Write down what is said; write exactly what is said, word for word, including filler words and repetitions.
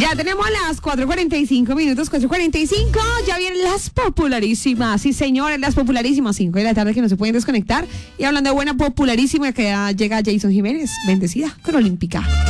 Ya tenemos las cuatro cuarenta y cinco minutos, cuatro cuarenta y cinco, ya vienen las popularísimas, sí señores, las popularísimas, cinco de la tarde que no se pueden desconectar. Y hablando de buena popularísima, que ya llega Jason Jiménez, bendecida con Olímpica.